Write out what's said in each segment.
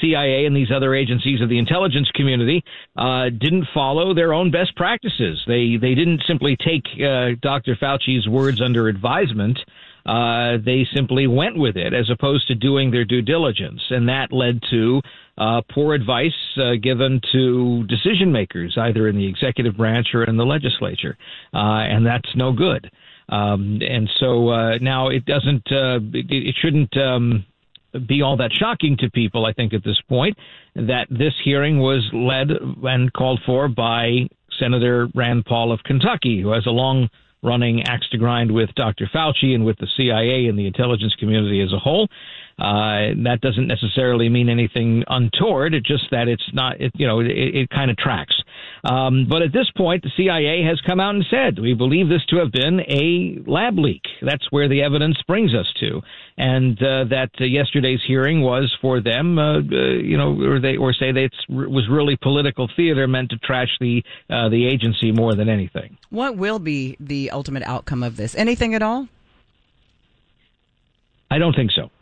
CIA and these other agencies of the intelligence community didn't follow their own best practices. They didn't simply take Dr. Fauci's words under advisement. They simply went with it as opposed to doing their due diligence. And that led to poor advice given to decision makers, either in the executive branch or in the legislature. And that's no good. And so now it doesn't, it shouldn't be all that shocking to people, I think, at this point, that this hearing was led and called for by Senator Rand Paul of Kentucky, who has a long-running axe to grind with Dr. Fauci and with the CIA and the intelligence community as a whole. That doesn't necessarily mean anything untoward. It's just that it's not, it kind of tracks. But at this point, the CIA has come out and said, we believe this to have been a lab leak. That's where the evidence brings us to. And that yesterday's hearing was for them, or say that it was really political theater meant to trash the agency more than anything. What will be the ultimate outcome of this? Anything at all? I don't think so.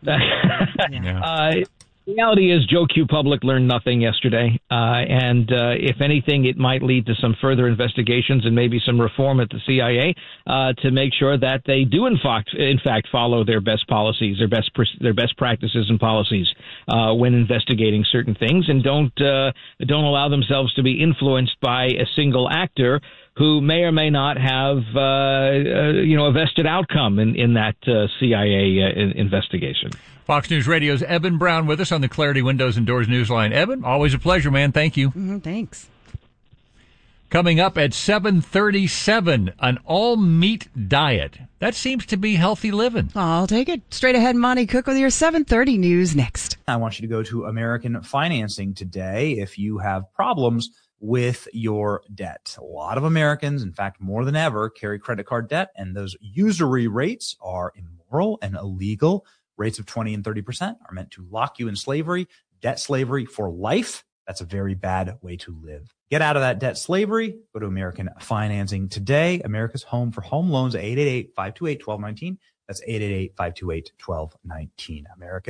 Reality is Joe Q. Public learned nothing yesterday. And if anything, it might lead to some further investigations and maybe some reform at the CIA to make sure that they do, in fact, follow their best policies, their best practices and policies when investigating certain things, and don't allow themselves to be influenced by a single actor who may or may not have, a vested outcome in that CIA investigation. Fox News Radio's Eben Brown with us on the Clarity Windows and Doors Newsline. Eben, always a pleasure, man. Thank you. Thanks. Coming up at 7:37, an all-meat diet. That seems to be healthy living. I'll take it. Straight ahead, Monty Cook with your 7:30 news next. I want you to go to American Financing today if you have problems with your debt. A lot of Americans, in fact, more than ever, carry credit card debt, and those usury rates are immoral and illegal. Rates of 20 and 30% are meant to lock you in slavery, debt slavery for life. That's a very bad way to live. Get out of that debt slavery. Go to American Financing today. America's home for home loans, 888-528-1219. That's 888-528-1219.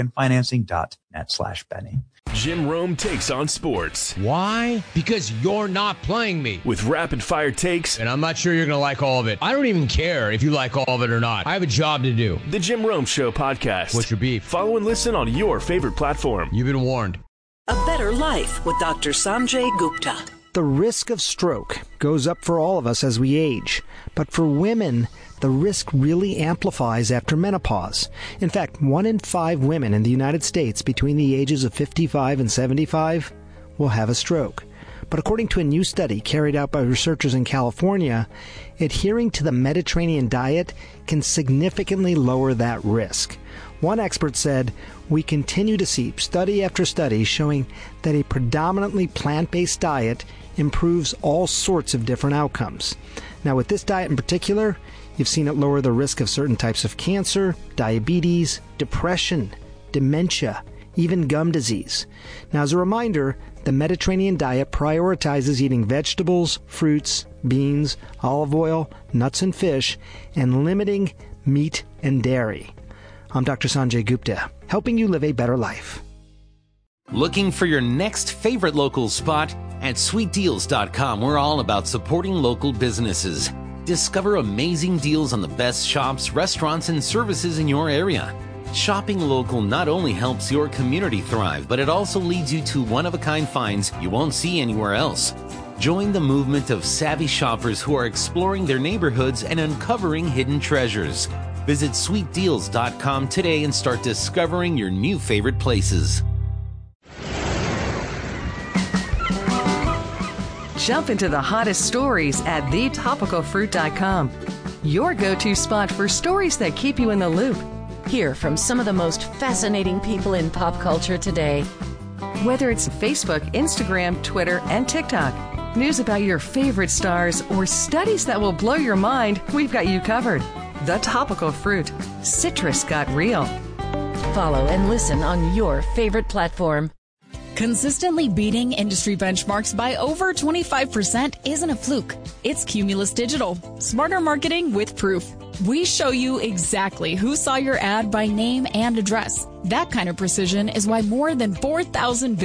AmericanFinancing.net/Benny. Jim Rome takes on sports. Why? Because you're not playing me. With rapid-fire takes. And I'm not sure you're going to like all of it. I don't even care if you like all of it or not. I have a job to do. The Jim Rome Show podcast. What's your beef? Follow and listen on your favorite platform. You've been warned. A Better Life with Dr. Sanjay Gupta. The risk of stroke goes up for all of us as we age. But for women, the risk really amplifies after menopause. In fact, 1 in 5 women in the United States between the ages of 55 and 75 will have a stroke. But according to a new study carried out by researchers in California, adhering to the Mediterranean diet can significantly lower that risk. One expert said, "We continue to see study after study showing that a predominantly plant-based diet improves all sorts of different outcomes." Now, with this diet in particular, you've seen it lower the risk of certain types of cancer, diabetes, depression, dementia, even gum disease. Now, as a reminder, the Mediterranean diet prioritizes eating vegetables, fruits, beans, olive oil, nuts and fish, and limiting meat and dairy. I'm Dr. Sanjay Gupta, helping you live a better life. Looking for your next favorite local spot? At sweetdeals.com, we're all about supporting local businesses. Discover amazing deals on the best shops, restaurants, and services in your area. Shopping local not only helps your community thrive, but it also leads you to one-of-a-kind finds you won't see anywhere else. Join the movement of savvy shoppers who are exploring their neighborhoods and uncovering hidden treasures. Visit sweetdeals.com today and start discovering your new favorite places. Jump into the hottest stories at thetopicalfruit.com. Your go-to spot for stories that keep you in the loop. Hear from some of the most fascinating people in pop culture today. Whether it's Facebook, Instagram, Twitter, and TikTok, news about your favorite stars, or studies that will blow your mind, we've got you covered. The Topical Fruit. Citrus got real. Follow and listen on your favorite platform. Consistently beating industry benchmarks by over 25% isn't a fluke. It's Cumulus Digital. Smarter marketing with proof. We show you exactly who saw your ad by name and address. That kind of precision is why more than 4,000